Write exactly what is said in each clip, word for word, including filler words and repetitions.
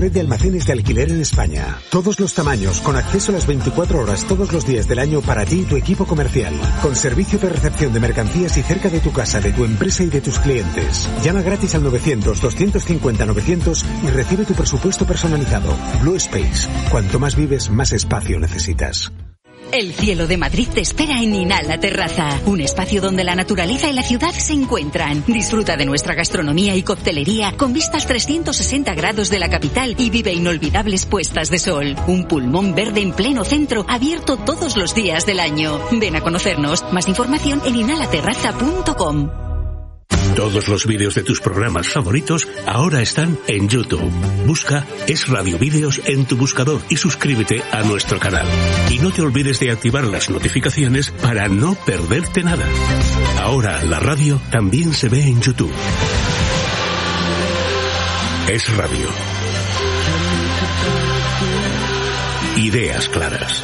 Red de almacenes de alquiler en España. Todos los tamaños, con acceso a las veinticuatro horas todos los días del año para ti y tu equipo comercial. Con servicio de recepción de mercancías y cerca de tu casa, de tu empresa y de tus clientes. Llama gratis al novecientos, doscientos cincuenta, novecientos y recibe tu presupuesto personalizado. Blue Space. Cuanto más vives, más espacio necesitas. El cielo de Madrid te espera en Inhala Terraza, un espacio donde la naturaleza y la ciudad se encuentran. Disfruta de nuestra gastronomía y coctelería con vistas trescientos sesenta grados de la capital y vive inolvidables puestas de sol. Un pulmón verde en pleno centro, abierto todos los días del año. Ven a conocernos. Más información en inhala terraza punto com. Todos los vídeos de tus programas favoritos ahora están en YouTube. Busca Es Radio Vídeos en tu buscador y suscríbete a nuestro canal. Y no te olvides de activar las notificaciones para no perderte nada. Ahora la radio también se ve en YouTube. Es Radio. Ideas claras.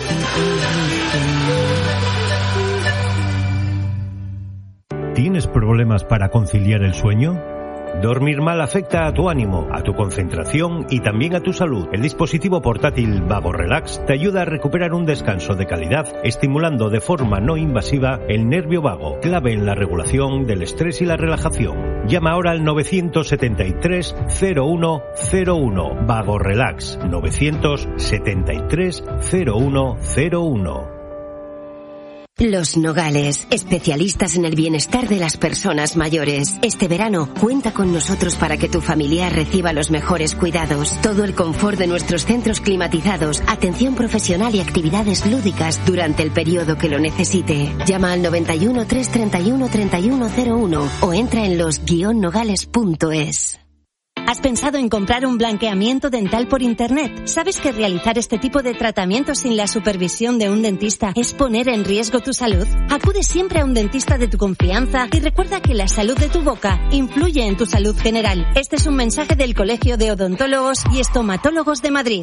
¿Tienes problemas para conciliar el sueño? Dormir mal afecta a tu ánimo, a tu concentración y también a tu salud. El dispositivo portátil Vago Relax te ayuda a recuperar un descanso de calidad, estimulando de forma no invasiva el nervio vago, clave en la regulación del estrés y la relajación. Llama ahora al novecientos setenta y tres, cero uno cero uno. Vago Relax, novecientos setenta y tres, cero uno cero uno. Los Nogales, especialistas en el bienestar de las personas mayores. Este verano, cuenta con nosotros para que tu familiar reciba los mejores cuidados. Todo el confort de nuestros centros climatizados, atención profesional y actividades lúdicas durante el periodo que lo necesite. Llama al noventa y uno, trescientos treinta y uno, treinta y uno cero uno o entra en los guion nogales punto es. ¿Has pensado en comprar un blanqueamiento dental por internet? ¿Sabes que realizar este tipo de tratamientos sin la supervisión de un dentista es poner en riesgo tu salud? Acude siempre a un dentista de tu confianza y recuerda que la salud de tu boca influye en tu salud general. Este es un mensaje del Colegio de Odontólogos y Estomatólogos de Madrid.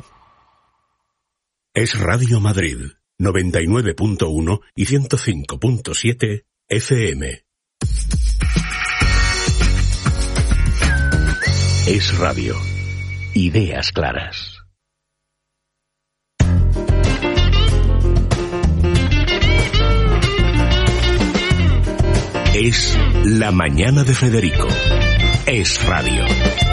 Es Radio Madrid, noventa y nueve punto uno y ciento cinco punto siete F M. Es Radio. Ideas claras. Es La Mañana de Federico. Es Radio.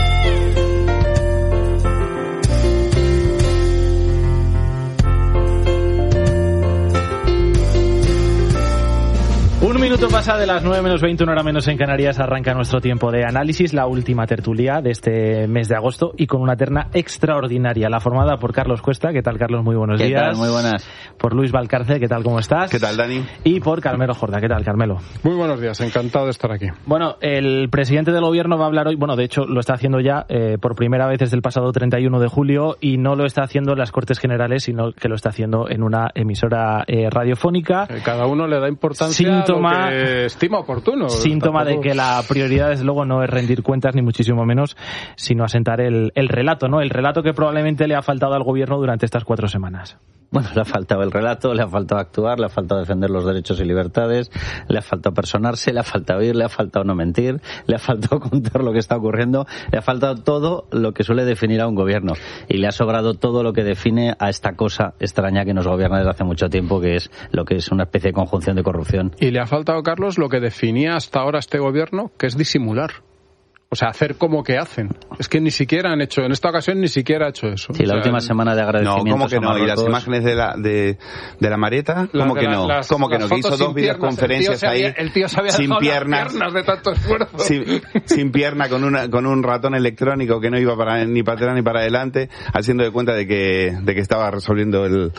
Un minuto pasa de las nueve menos veinte, una hora menos en Canarias, arranca nuestro tiempo de análisis, la última tertulia de este mes de agosto y con una terna extraordinaria, la formada por Carlos Cuesta. ¿Qué tal, Carlos? Muy buenos ¿Qué días. ¿Qué tal? Muy buenas. Por Luis Valcárcel. ¿Qué tal? ¿Cómo estás? ¿Qué tal, Dani? Y por Carmelo Jorda. ¿Qué tal, Carmelo? Muy buenos días, encantado de estar aquí. Bueno, el presidente del gobierno va a hablar hoy, bueno, de hecho lo está haciendo ya eh, por primera vez desde el pasado treinta y uno de julio y no lo está haciendo en las Cortes Generales, sino que lo está haciendo en una emisora eh, radiofónica. Eh, cada uno le da importancia síntoma, a lo que estima oportuno. Síntoma Tampoco... de que la prioridad, desde luego, no es rendir cuentas, ni muchísimo menos, sino asentar el, el relato, ¿no? El relato que probablemente le ha faltado al gobierno durante estas cuatro semanas. Bueno, le ha faltado el relato, le ha faltado actuar, le ha faltado defender los derechos y libertades, le ha faltado personarse, le ha faltado oír, le ha faltado no mentir, le ha faltado contar lo que está ocurriendo, le ha faltado todo lo que suele definir a un gobierno y le ha sobrado todo lo que define a esta cosa extraña que nos gobierna desde hace mucho tiempo, que es lo que es una especie de conjunción de corrupción. Y le ha faltado, Carlos, lo que definía hasta ahora este gobierno, que es disimular. O sea, hacer como que hacen. Es que ni siquiera han hecho, en esta ocasión ni siquiera ha hecho eso. Sí, la o sea, última semana de agradecimientos. No, ¿cómo que no? ¿Y las imágenes de la de, de la Marieta? ¿Cómo que no? Las, ¿Cómo que no? Que hizo dos videoconferencias ahí el tío se había sin piernas, piernas de tanto esfuerzo. Sin, sin pierna, con una con un ratón electrónico que no iba para ni para atrás ni para adelante, haciendo de cuenta de que de que estaba resolviendo el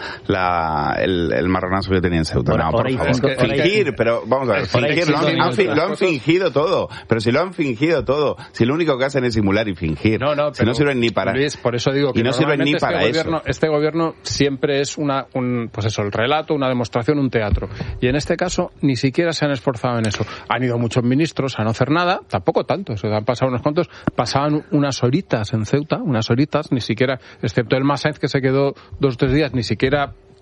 la el, el marronazo que tenía en Ceuta. No, por favor. Cinco, fingir, pero vamos a ver, fingir, lo han, han, lo han fingido todo. Pero si lo han fingido todo, si lo único que hacen es simular y fingir. No, no, si no sirven ni para Luis, por eso digo que y no sirven ni este para gobierno, eso. Este gobierno siempre es una un pues eso, el relato, una demostración, un teatro. Y en este caso ni siquiera se han esforzado en eso. Han ido muchos ministros a no hacer nada, tampoco tanto, se han pasado unos cuantos, pasaban unas horitas en Ceuta, unas horitas, ni siquiera, excepto el Massaez que se quedó dos o tres días, ni siquiera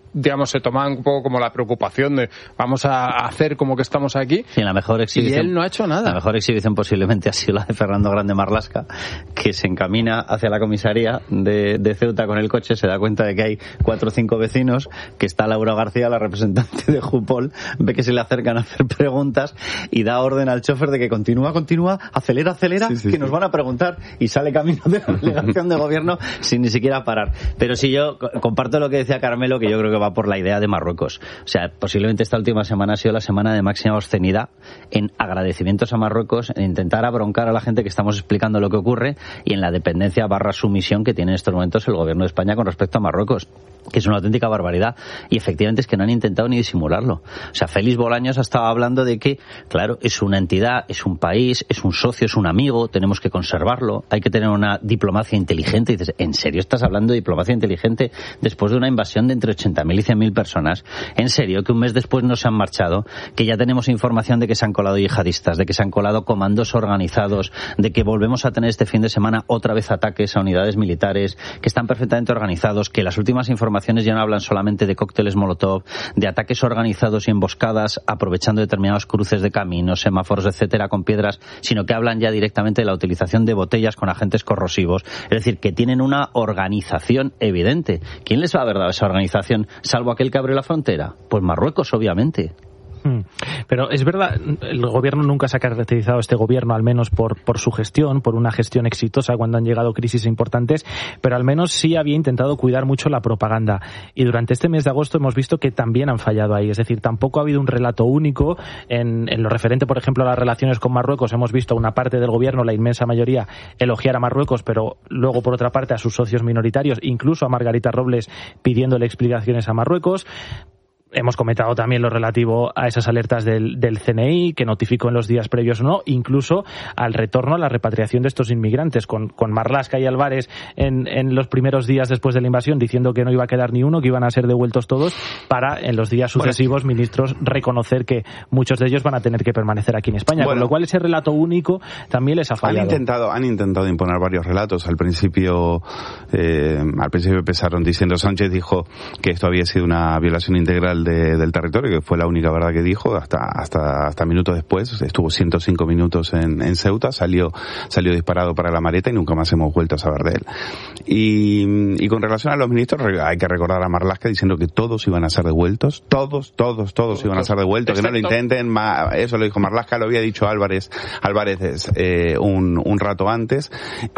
digamos, se tomaban un poco como la preocupación de vamos a hacer como que estamos aquí. Sí, la mejor exhibición, y él no ha hecho nada. La mejor exhibición posiblemente ha sido la de Fernando Grande Marlaska, que se encamina hacia la comisaría de, de Ceuta con el coche, se da cuenta de que hay cuatro o cinco vecinos, que está Laura García, la representante de Jupol, ve que se le acercan a hacer preguntas y da orden al chofer de que continúa, continúa, acelera, acelera, sí, sí, que sí. nos van a preguntar, y sale camino de la delegación de gobierno sin ni siquiera parar. Pero si yo comparto lo que decía Carmelo, que yo creo que va por la idea de Marruecos. O sea, posiblemente esta última semana ha sido la semana de máxima obscenidad en agradecimientos a Marruecos, en intentar abroncar a la gente que estamos explicando lo que ocurre y en la dependencia barra sumisión que tiene en estos momentos el gobierno de España con respecto a Marruecos, que es una auténtica barbaridad. Y efectivamente es que no han intentado ni disimularlo. O sea, Félix Bolaños ha estado hablando de que, claro, es una entidad, es un país, es un socio, es un amigo, tenemos que conservarlo, hay que tener una diplomacia inteligente. Y dices, ¿en serio estás hablando de diplomacia inteligente después de una invasión de entre ochenta mil y cien mil personas? ¿En serio que un mes después no se han marchado? Que ya tenemos información de que se han colado yihadistas, de que se han colado comandos organizados, de que volvemos a tener este fin de semana otra vez ataques a unidades militares, que están perfectamente organizados, que las últimas informaciones ya no hablan solamente de cócteles Molotov, de ataques organizados y emboscadas aprovechando determinados cruces de caminos, semáforos, etcétera, con piedras, sino que hablan ya directamente de la utilización de botellas con agentes corrosivos. Es decir, que tienen una organización evidente. ¿Quién les va a haber dado esa organización, salvo aquel que abrió la frontera? Pues Marruecos, obviamente. Pero es verdad, el gobierno nunca se ha caracterizado, este gobierno, al menos por, por su gestión, por una gestión exitosa cuando han llegado crisis importantes, pero al menos sí había intentado cuidar mucho la propaganda. Y durante este mes de agosto hemos visto que también han fallado ahí. Es decir, tampoco ha habido un relato único en, en lo referente, por ejemplo, a las relaciones con Marruecos. Hemos visto una parte del gobierno, la inmensa mayoría, elogiar a Marruecos, pero luego, por otra parte, a sus socios minoritarios, incluso a Margarita Robles, pidiéndole explicaciones a Marruecos. Hemos comentado también lo relativo a esas alertas del, del C N I, que notificó en los días previos o no, incluso al retorno a la repatriación de estos inmigrantes, con, con Marlaska y Álvarez en, en los primeros días después de la invasión, diciendo que no iba a quedar ni uno, que iban a ser devueltos todos, para en los días sucesivos, bueno, ministros, reconocer que muchos de ellos van a tener que permanecer aquí en España. Bueno, con lo cual ese relato único también les ha fallado. Han intentado, han intentado imponer varios relatos. Al principio, eh, al principio empezaron diciendo, Sánchez dijo que esto había sido una violación integral De, del territorio, que fue la única verdad que dijo, hasta hasta hasta minutos después. Estuvo ciento cinco minutos en, en Ceuta, salió salió disparado para la Mareta y nunca más hemos vuelto a saber de él. Y, y con relación a los ministros, hay que recordar a Marlaska diciendo que todos iban a ser devueltos, todos, todos, todos iban a ser devueltos, que no lo intenten, ma, eso lo dijo Marlaska, lo había dicho Álvarez, Álvarez eh, un, un rato antes,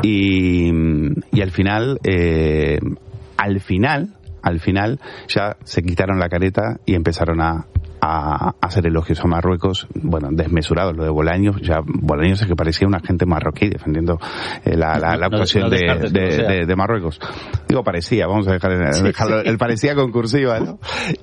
y, y al final, eh, al final, Al final ya se quitaron la careta y empezaron a, a hacer elogios a Marruecos, bueno, desmesurados. Lo de Bolaños, ya Bolaños es que parecía un agente marroquí defendiendo eh, la, la, la actuación no, no de, de, de, de Marruecos. Digo parecía, vamos a dejar, sí, dejarlo, sí. Él parecía con cursiva, ¿no?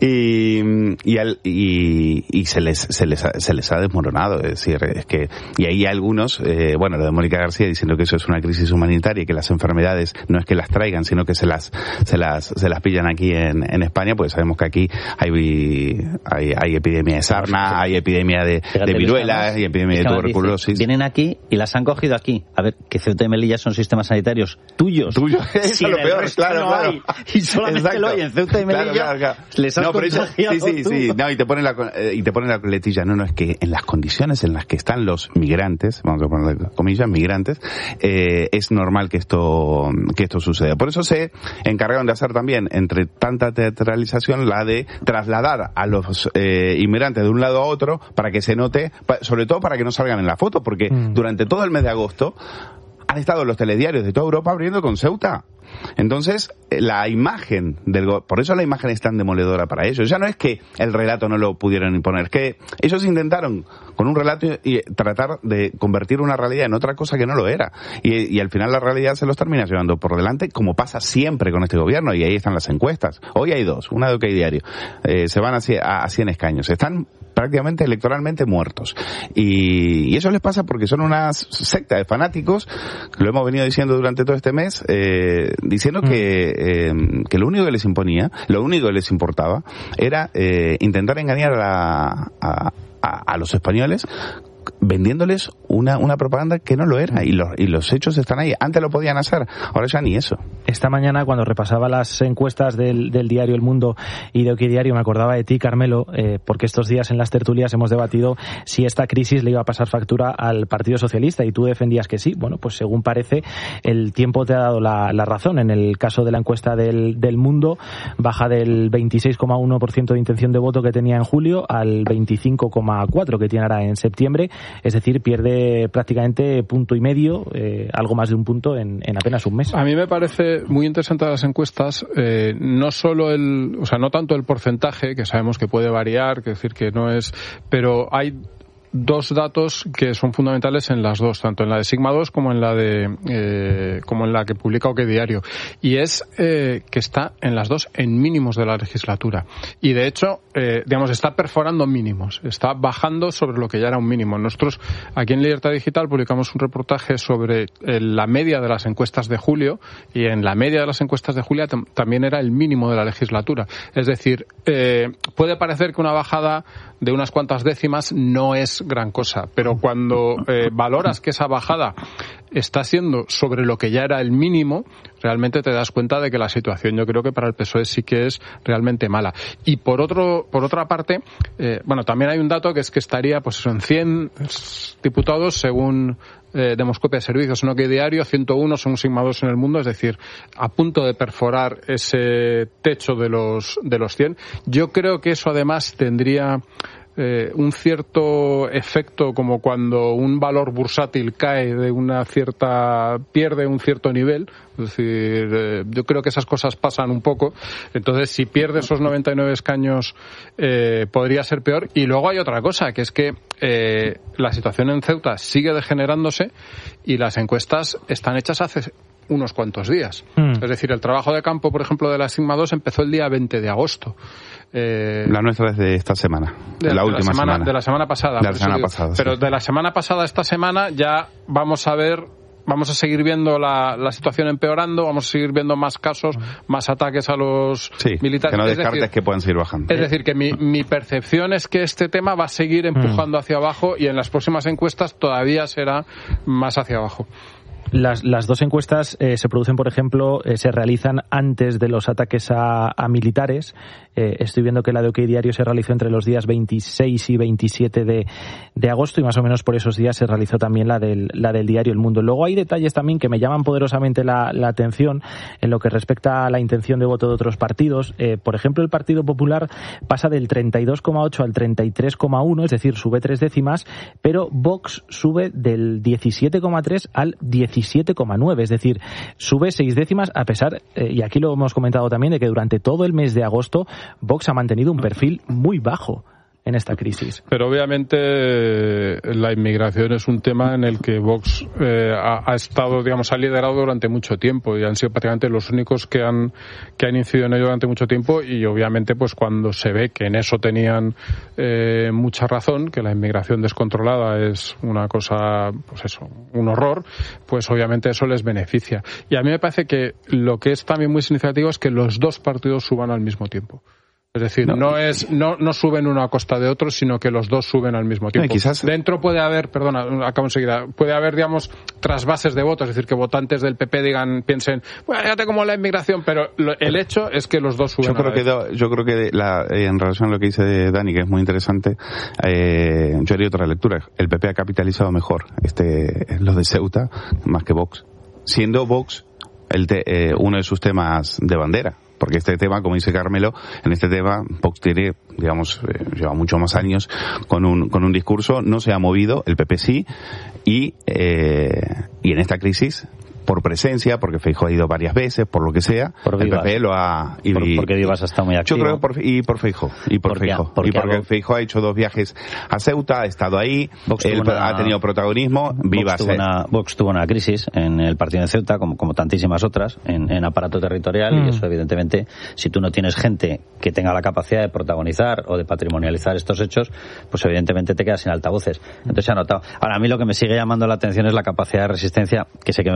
Y, y, al, y, y se les, se les, ha, se les ha desmoronado, es decir, es que, y ahí algunos, eh, bueno, lo de Mónica García diciendo que eso es una crisis humanitaria y que las enfermedades no es que las traigan, sino que se las, se las, se las pillan aquí en, en España, pues sabemos que aquí hay, hay, hay epidemia de sarna, hay epidemia de, de viruela, hay epidemia de tuberculosis. Dice, vienen aquí y las han cogido aquí. A ver, que Ceuta y Melilla son sistemas sanitarios tuyos. Tuyos, eso es lo peor, claro, no claro. Hay, y solamente Exacto. lo hay en Ceuta y Melilla. Claro, claro, claro. Les han no, pero eso, sí, sí, tú. sí. No, y te ponen la, eh, y te ponen la coletilla. No, no, es que en las condiciones en las que están los migrantes, vamos a ponerle comillas, migrantes, eh, es normal que esto, que esto suceda. Por eso se encargaron de hacer también, entre tanta teatralización, la de trasladar a los eh, inmigrantes de un lado a otro para que se note, sobre todo para que no salgan en la foto, porque mm. durante todo el mes de agosto han estado los telediarios de toda Europa abriendo con Ceuta. Entonces, la imagen del go- por eso la imagen es tan demoledora para ellos. Ya no es que el relato no lo pudieran imponer, es que ellos intentaron con un relato y tratar de convertir una realidad en otra cosa que no lo era. Y, y al final la realidad se los termina llevando por delante, como pasa siempre con este gobierno, y ahí están las encuestas. Hoy hay dos, una de OK Diario. Eh, se van a, a, a cien escaños. Están prácticamente electoralmente muertos. Y, y eso les pasa porque son una secta de fanáticos, que lo hemos venido diciendo durante todo este mes, eh, diciendo mm. que, eh, que lo único que les imponía, lo único que les importaba, era eh, intentar engañar a, a, a, a los españoles vendiéndoles una, una propaganda que no lo era, y los, y los hechos están ahí. Antes lo podían hacer, ahora ya ni eso. Esta mañana, cuando repasaba las encuestas del, del diario El Mundo y de OK Diario, me acordaba de ti, Carmelo, eh, porque estos días en las tertulias hemos debatido si esta crisis le iba a pasar factura al Partido Socialista, y tú defendías que sí. Bueno, pues según parece, el tiempo te ha dado la, la razón. En el caso de la encuesta del, del Mundo, baja del veintiséis coma uno por ciento de intención de voto que tenía en julio al veinticinco coma cuatro por ciento que tiene ahora en septiembre, es decir, pierde prácticamente punto y medio, eh, algo más de un punto en, en apenas un mes. A mí me parece muy interesante las encuestas, eh, no solo el, o sea, no tanto el porcentaje, que sabemos que puede variar, que decir que no es, pero hay dos datos que son fundamentales en las dos, tanto en la de Sigma dos como en la de eh, como en la que publica OK Diario, y es eh, que está en las dos en mínimos de la legislatura, y de hecho eh, digamos está perforando mínimos, está bajando sobre lo que ya era un mínimo. Nosotros aquí en Libertad Digital publicamos un reportaje sobre eh, la media de las encuestas de julio, y en la media de las encuestas de julio tam- también era el mínimo de la legislatura. Es decir, eh, puede parecer que una bajada de unas cuantas décimas no es gran cosa, pero cuando eh, valoras que esa bajada está siendo sobre lo que ya era el mínimo, realmente te das cuenta de que la situación, yo creo que para el P S O E sí que es realmente mala. Y por otro, por otra parte, eh, bueno, también hay un dato que es que estaría pues en cien diputados según eh, Demoscopia de Servicios, en OK Diario, ciento uno son Sigma dos en el mundo, es decir, a punto de perforar ese techo de los de los cien. Yo creo que eso además tendría Eh, un cierto efecto como cuando un valor bursátil cae de una cierta, pierde un cierto nivel. Es decir, eh, yo creo que esas cosas pasan un poco. Entonces, si pierde esos noventa y nueve escaños, eh, podría ser peor. Y luego hay otra cosa, que es que eh, la situación en Ceuta sigue degenerándose y las encuestas están hechas hace unos cuantos días. Mm. Es decir, el trabajo de campo, por ejemplo, de la Sigma dos empezó el día veinte de agosto. Eh, la nuestra es de esta semana, de, de la de última la semana, semana. De la semana pasada. De la semana digo, pasada pero sí. de la semana pasada a esta semana ya vamos a ver, vamos a seguir viendo la, la situación empeorando, vamos a seguir viendo más casos, más ataques a los sí, militares. Que no es descartes decir, que puedan seguir bajando. Es decir, que mi, mi percepción es que este tema va a seguir empujando mm. hacia abajo, y en las próximas encuestas todavía será más hacia abajo. Las, las dos encuestas eh, se producen, por ejemplo, eh, se realizan antes de los ataques a, a militares. Eh, estoy viendo que la de OK Diario se realizó entre los días veintiséis y veintisiete de, de agosto, y más o menos por esos días se realizó también la del, la del diario El Mundo. Luego hay detalles también que me llaman poderosamente la, la atención en lo que respecta a la intención de voto de otros partidos. Eh, por ejemplo, el Partido Popular pasa del treinta y dos coma ocho al treinta y tres coma uno, es decir, sube tres décimas, pero Vox sube del diecisiete coma tres al diecisiete coma nueve, es decir, sube seis décimas a pesar, eh, y aquí lo hemos comentado también, de que durante todo el mes de agosto Vox ha mantenido un perfil muy bajo en esta crisis. Pero obviamente la inmigración es un tema en el que Vox eh, ha, ha estado, digamos, ha liderado durante mucho tiempo, y han sido prácticamente los únicos que han que han incidido en ello durante mucho tiempo, y obviamente pues cuando se ve que en eso tenían eh, mucha razón, que la inmigración descontrolada es una cosa, pues eso, un horror, pues obviamente eso les beneficia. Y a mí me parece que lo que es también muy significativo es que los dos partidos suban al mismo tiempo. Es decir, no, no es no no suben uno a costa de otro, sino que los dos suben al mismo tiempo. No, quizás... Dentro puede haber, perdona, acabo enseguida, puede haber, digamos, trasvases de votos, es decir, que votantes del P P digan, piensen, bueno, fíjate como la inmigración, pero lo, el hecho es que los dos suben. Yo creo a la que vez. do, yo creo que la, en relación a lo que dice Dani, que es muy interesante, eh, yo haría otra lectura. El P P ha capitalizado mejor este los de Ceuta más que Vox, siendo Vox el te, eh, uno de sus temas de bandera. Porque este tema, como dice Carmelo, en este tema Vox tiene, digamos, eh, lleva muchos más años con un con un discurso, no se ha movido, el P P sí, y eh, y en esta crisis, por presencia, porque Feijóo ha ido varias veces, por lo que sea, por el P P lo ha... Y, por, porque Vivas está muy activo. Yo creo que por, y por Feijóo, y por porque, Feijóo, porque y porque algo... Feijóo ha hecho dos viajes a Ceuta, ha estado ahí, él una... ha tenido protagonismo, Vivas... Vox tuvo, una, Vox tuvo una crisis en el partido de Ceuta, como, como tantísimas otras, en, en aparato territorial, mm. y eso evidentemente, si tú no tienes gente que tenga la capacidad de protagonizar o de patrimonializar estos hechos, pues evidentemente te quedas sin altavoces. Entonces se ha notado. Ahora, a mí lo que me sigue llamando la atención es la capacidad de resistencia, que sé que me vais a decir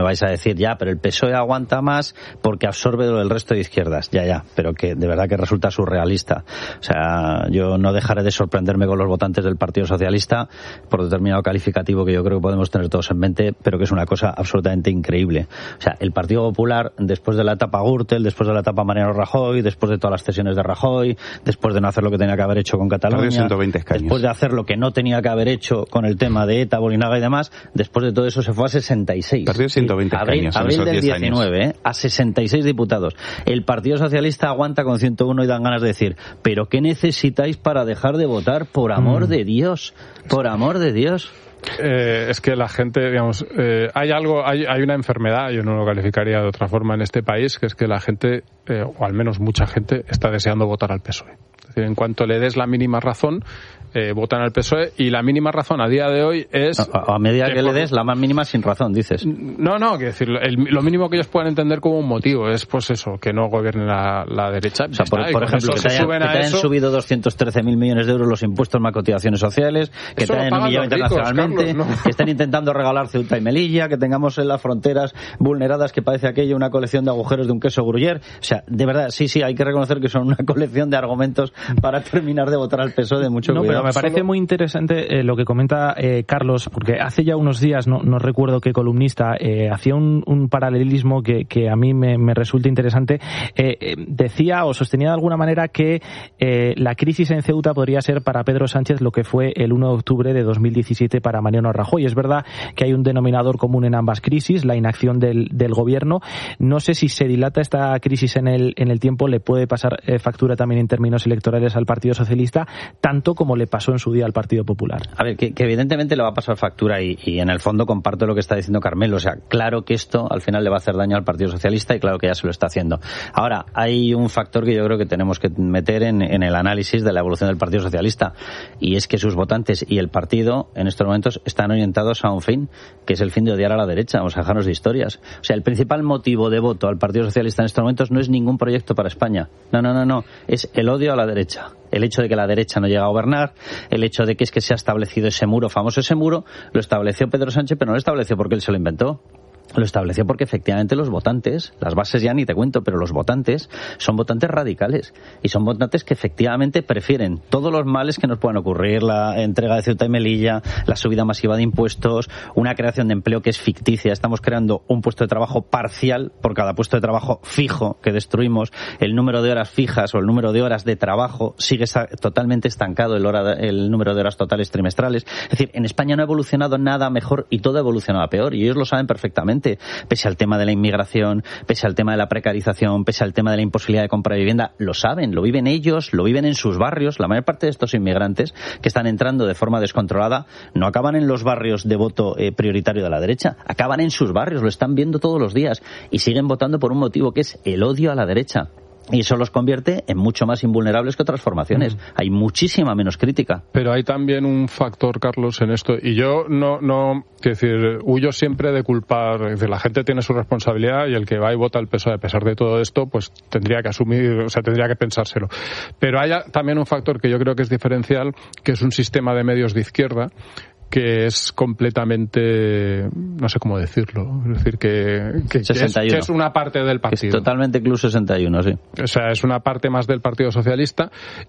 decir, ya, pero el P S O E aguanta más porque absorbe lo del resto de izquierdas. Ya, ya, pero que de verdad que resulta surrealista. O sea, yo no dejaré de sorprenderme con los votantes del Partido Socialista por determinado calificativo que yo creo que podemos tener todos en mente, pero que es una cosa absolutamente increíble. O sea, el Partido Popular, después de la etapa Gürtel, después de la etapa Mariano Rajoy, después de todas las cesiones de Rajoy, después de no hacer lo que tenía que haber hecho con Cataluña, ciento veinte después de hacer lo que no tenía que haber hecho con el tema de ETA, Bolinaga y demás, después de todo eso se fue a sesenta y seis. Perdió ciento veinte abril, escaños. Abril del diecinueve, ¿eh? A sesenta y seis diputados. El Partido Socialista aguanta con ciento uno y dan ganas de decir, ¿pero qué necesitáis para dejar de votar? Por amor mm. de Dios, por amor de Dios. Eh, es que la gente, digamos, eh, hay algo, hay, hay una enfermedad, yo no lo calificaría de otra forma en este país, que es que la gente, eh, o al menos mucha gente, está deseando votar al P S O E. Es decir, en cuanto le des la mínima razón, eh, votan al P S O E, y la mínima razón a día de hoy es... A, a medida que, que le des la más mínima sin razón, dices. No, no, que decir, el, lo mínimo que ellos puedan entender como un motivo es, pues eso, que no gobierne la, la derecha. O sea, por, por ejemplo, que te, haya, que te hayan eso, subido doscientos trece mil millones de euros los impuestos más cotizaciones sociales, que te hayan humillado internacionalmente, Carlos, ¿no? Que estén intentando regalar Ceuta y Melilla, que tengamos en las fronteras vulneradas que parece aquello una colección de agujeros de un queso Gruyère. O sea, de verdad, sí, sí, hay que reconocer que son una colección de argumentos para terminar de votar al P S O E de mucho no, cuidado. Pero me parece Solo... muy interesante eh, lo que comenta eh, Carlos, porque hace ya unos días, no, no recuerdo qué columnista, eh, hacía un, un paralelismo que, que a mí me, me resulta interesante. Eh, eh, decía o sostenía de alguna manera que eh, la crisis en Ceuta podría ser para Pedro Sánchez lo que fue el uno de octubre de dos mil diecisiete para Mariano Rajoy. Es verdad que hay un denominador común en ambas crisis, la inacción del, del gobierno. No sé si se dilata esta crisis en el, en el tiempo, le puede pasar eh, factura también en términos electorales al Partido Socialista, tanto como le pasó en su día al Partido Popular. A ver, que, que evidentemente le va a pasar factura y, y en el fondo comparto lo que está diciendo Carmelo. O sea, claro que esto al final le va a hacer daño al Partido Socialista y claro que ya se lo está haciendo. Ahora, hay un factor que yo creo que tenemos que meter en, en el análisis de la evolución del Partido Socialista, y es que sus votantes y el partido en estos momentos están orientados a un fin, que es el fin de odiar a la derecha. Vamos a dejarnos de historias. O sea, el principal motivo de voto al Partido Socialista en estos momentos no es ningún proyecto para España. No, no, no, no. Es el odio a la derecha. El hecho de que la derecha no llega a gobernar, el hecho de que es que se ha establecido ese muro, famoso ese muro, lo estableció Pedro Sánchez, pero no lo estableció porque él se lo inventó. Lo estableció porque efectivamente los votantes, las bases ya ni te cuento, pero los votantes son votantes radicales y son votantes que efectivamente prefieren todos los males que nos puedan ocurrir, la entrega de Ceuta y Melilla, la subida masiva de impuestos, una creación de empleo que es ficticia. Estamos creando un puesto de trabajo parcial por cada puesto de trabajo fijo que destruimos. El número de horas fijas o el número de horas de trabajo sigue totalmente estancado, el, hora, el número de horas totales trimestrales. Es decir, en España no ha evolucionado nada mejor y todo ha evolucionado a peor, y ellos lo saben perfectamente. Pese al tema de la inmigración, pese al tema de la precarización, pese al tema de la imposibilidad de compra de vivienda, lo saben, lo viven ellos, lo viven en sus barrios. La mayor parte de estos inmigrantes que están entrando de forma descontrolada no acaban en los barrios de voto eh, prioritario de la derecha, acaban en sus barrios, lo están viendo todos los días y siguen votando por un motivo que es el odio a la derecha. Y eso los convierte en mucho más invulnerables que otras formaciones. Mm. Hay muchísima menos crítica. Pero hay también un factor, Carlos, en esto. Y yo no, no, quiero decir, huyo siempre de culpar. Es decir, la gente tiene su responsabilidad y el que va y vota al P S O E, a pesar de todo esto, pues tendría que asumir, o sea, tendría que pensárselo. Pero hay también un factor que yo creo que es diferencial, que es un sistema de medios de izquierda que es completamente, no sé cómo decirlo, es decir, que, que, que, es, que es una parte del partido. Es totalmente Club sesenta y uno, sí. O sea, es una parte más del Partido Socialista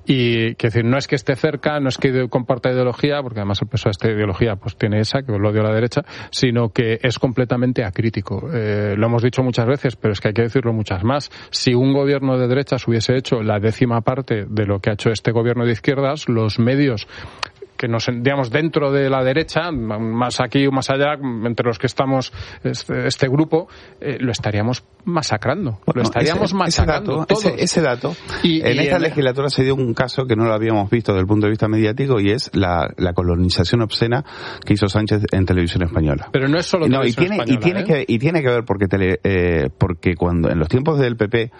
y, que decir, no es que esté cerca, no es que comparta ideología, porque además el P S O E esta ideología pues tiene esa, que lo odio a la derecha, sino que es completamente acrítico. Eh, lo hemos dicho muchas veces, pero es que hay que decirlo muchas más. Si un gobierno de derechas hubiese hecho la décima parte de lo que ha hecho este gobierno de izquierdas, los medios que nos, digamos, dentro de la derecha, más aquí o más allá, entre los que estamos este, este grupo, eh, lo estaríamos masacrando. Bueno, lo estaríamos ese, masacrando ese dato, todos. Ese, ese dato. Y, en y esta en... legislatura se dio un caso que no lo habíamos visto desde el punto de vista mediático, y es la, la colonización obscena que hizo Sánchez en Televisión Española. Pero no es solo no, Televisión y tiene, Española, y tiene ¿eh? que y tiene que ver porque tele, eh, porque cuando en los tiempos del P P,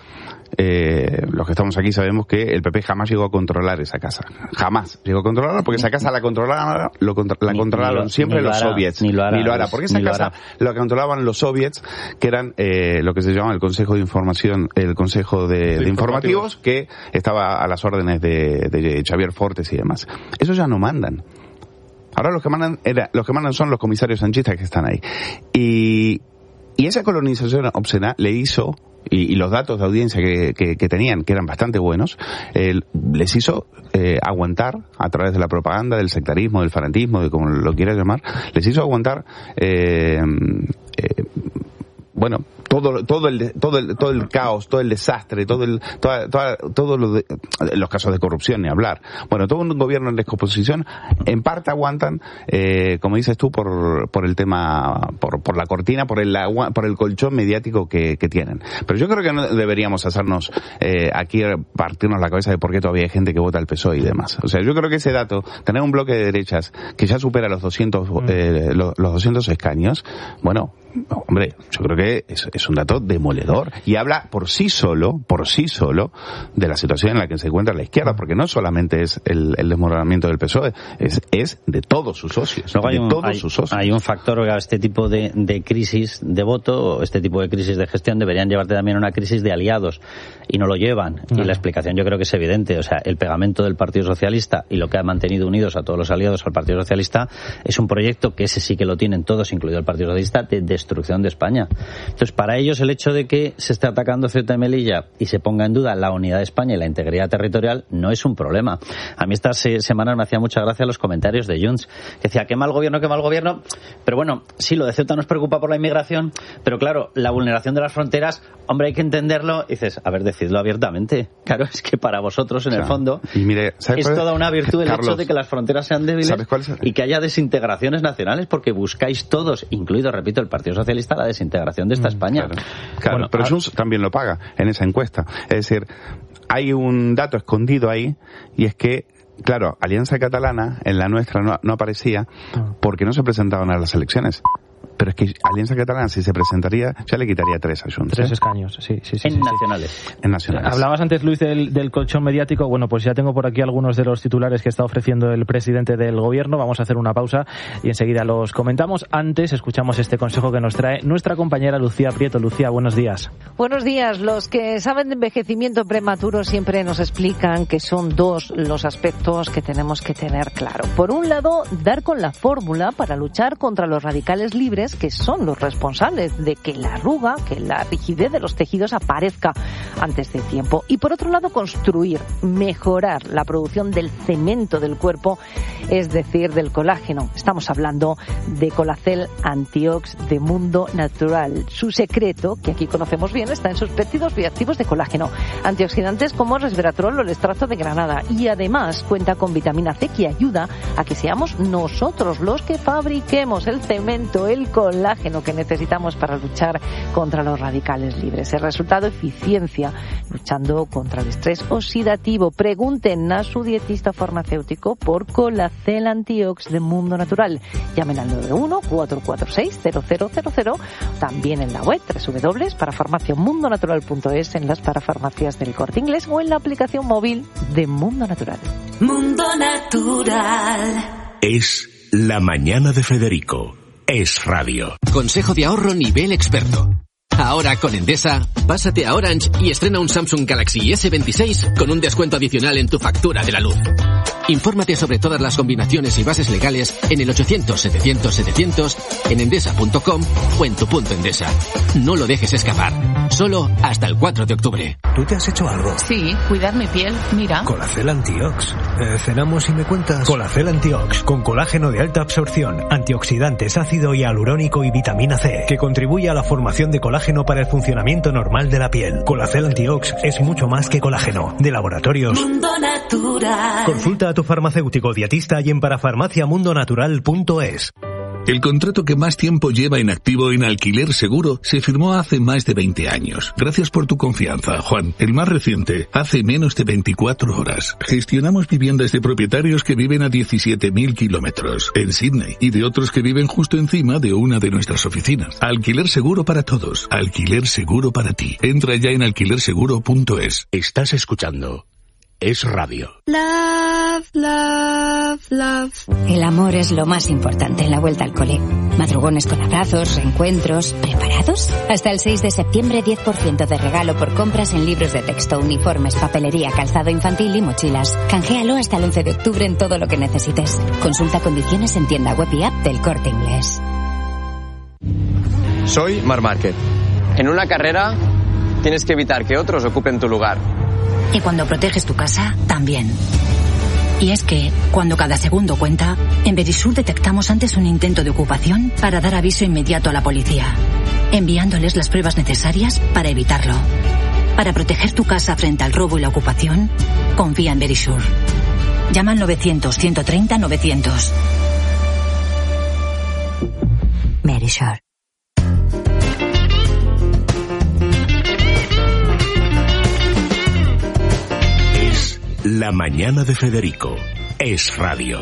Eh, los que estamos aquí sabemos que el P P jamás llegó a controlar esa casa. Jamás llegó a controlarla, porque esa casa la controlaron, lo contra, la ni, controlaron ni lo, siempre los hará, soviets. Ni lo hará. Ni lo hará porque esa casa lo, lo controlaban los soviets, que eran eh, lo que se llama el Consejo de Información, el Consejo de, de, de informativos, informativos, que estaba a las órdenes de, de Xavier Fortes y demás. Esos ya no mandan. Ahora los que mandan era, los que mandan son los comisarios sanchistas que están ahí. Y Y esa colonización obscena le hizo, y, y los datos de audiencia que, que, que tenían, que eran bastante buenos, eh, les hizo eh, aguantar, a través de la propaganda, del sectarismo, del fanatismo, de como lo quieras llamar, les hizo aguantar, eh, eh, bueno, todo todo el todo el todo el caos, todo el desastre, todo el toda, toda, todos los, de, los casos de corrupción, ni hablar. Bueno, todo un gobierno en descomposición, en parte aguantan, eh, como dices tú, por por el tema, por por la cortina, por el por el colchón mediático que, que tienen. Pero yo creo que no deberíamos hacernos eh, aquí partirnos la cabeza de por qué todavía hay gente que vota al P S O E y demás. O sea, yo creo que ese dato, tener un bloque de derechas que ya supera los doscientos eh, los, los doscientos escaños, bueno, hombre, yo creo que es, es un dato demoledor y habla por sí solo, por sí solo, de la situación en la que se encuentra la izquierda, porque no solamente es el, el desmoronamiento del P S O E, es, es de todos sus socios. Luego hay de un, todos hay, sus socios. Hay un factor, oiga, este tipo de, de crisis de voto, este tipo de crisis de gestión deberían llevarte también a una crisis de aliados y no lo llevan. No. Y la explicación yo creo que es evidente. O sea, el pegamento del Partido Socialista y lo que ha mantenido unidos a todos los aliados al Partido Socialista es un proyecto que ese sí que lo tienen todos, incluido el Partido Socialista, de destrucción de España. Entonces, para ellos el hecho de que se esté atacando Ceuta y Melilla y se ponga en duda la unidad de España y la integridad territorial no es un problema. A mí estas se, semanas me hacía mucha gracia los comentarios de Junts, que decía, qué mal gobierno, qué mal gobierno, pero bueno, sí, lo de Ceuta nos preocupa por la inmigración, pero claro, la vulneración de las fronteras, hombre, hay que entenderlo. Y dices, a ver, decidlo abiertamente. Claro, es que para vosotros, en o sea, el fondo, y mire, es toda una virtud el Carlos, hecho de que las fronteras sean débiles y que haya desintegraciones nacionales, porque buscáis todos, incluido, repito, el Partido Socialista, la desintegración de esta mm, España. Claro, claro bueno, pero a... Junts también lo paga en esa encuesta. Es decir, hay un dato escondido ahí, y es que, claro, Alianza Catalana, en la nuestra no, no aparecía porque no se presentaban a las elecciones. Pero es que Alianza Catalana, si se presentaría, ya le quitaría tres a Junts. Tres ¿eh? escaños, sí, sí, sí. En sí, nacionales. Sí. En nacionales. Hablabas antes, Luis, del, del colchón mediático. Bueno, pues ya tengo por aquí algunos de los titulares que está ofreciendo el presidente del gobierno. Vamos a hacer una pausa y enseguida los comentamos. Antes, escuchamos este consejo que nos trae nuestra compañera Lucía Prieto. Lucía, buenos días. Buenos días. Los que saben de envejecimiento prematuro siempre nos explican que son dos los aspectos que tenemos que tener claro. Por un lado, dar con la fórmula para luchar contra los radicales libres, que son los responsables de que la arruga, que la rigidez de los tejidos aparezca antes de tiempo. Y por otro lado, construir, mejorar la producción del cemento del cuerpo, es decir, del colágeno. Estamos hablando de Colacel Antiox de Mundo Natural. Su secreto, que aquí conocemos bien, está en sus péptidos bioactivos de colágeno, antioxidantes como resveratrol o el extracto de granada, y además cuenta con vitamina C, que ayuda a que seamos nosotros los que fabriquemos el cemento, el colágeno que necesitamos para luchar contra los radicales libres. El resultado, eficiencia, luchando contra el estrés oxidativo. Pregunten a su dietista farmacéutico por Colacel Antiox de Mundo Natural. Llamen al nueve uno cuatro cuatro seis cero cero cero cero, también en la web doble u doble u doble u punto parafarmaciamundonatural punto es, en las parafarmacias del Corte Inglés o en la aplicación móvil de Mundo Natural. Mundo Natural. Es la mañana de Federico. Es radio. Consejo de ahorro nivel experto. Ahora con Endesa, pásate a Orange y estrena un Samsung Galaxy ese veintiséis con un descuento adicional en tu factura de la luz. Infórmate sobre todas las combinaciones y bases legales en el ochocientos setecientos setecientos, en endesa punto com o en tu punto Endesa. No lo dejes escapar. Solo hasta el cuatro de octubre. ¿Tú te has hecho algo? Sí, cuidar mi piel. Mira. Colacel Antiox. Eh, cenamos y me cuentas. Colacel Antiox, con colágeno de alta absorción, antioxidantes, ácido hialurónico y vitamina C, que contribuye a la formación de colágeno para el funcionamiento normal de la piel. Colacel Antiox es mucho más que colágeno. De laboratorios Mundo Natural. Consulta a tu farmacéutico dietista y en parafarmaciamundonatural punto es. El contrato que más tiempo lleva en activo en Alquiler Seguro se firmó hace más de veinte años. Gracias por tu confianza, Juan. El más reciente, hace menos de veinticuatro horas. Gestionamos viviendas de propietarios que viven a diecisiete mil kilómetros en Sydney y de otros que viven justo encima de una de nuestras oficinas. Alquiler Seguro para todos. Alquiler Seguro para ti. Entra ya en alquiler seguro punto es. Estás escuchando Es Radio. Love, love, love. El amor es lo más importante en la vuelta al cole. Madrugones con abrazos, reencuentros. ¿Preparados? Hasta el seis de septiembre, diez por ciento de regalo por compras en libros de texto, uniformes, papelería, calzado infantil y mochilas. Canjealo hasta el once de octubre en todo lo que necesites. Consulta condiciones en tienda web y app del Corte Inglés. Soy Marc Márquez. En una carrera tienes que evitar que otros ocupen tu lugar. Y cuando proteges tu casa, también. Y es que, cuando cada segundo cuenta, en Verisur detectamos antes un intento de ocupación para dar aviso inmediato a la policía, enviándoles las pruebas necesarias para evitarlo. Para proteger tu casa frente al robo y la ocupación, confía en Verisur. Llama al novecientos, ciento treinta, novecientos. Verisur. Es La Mañana de Federico. Es radio.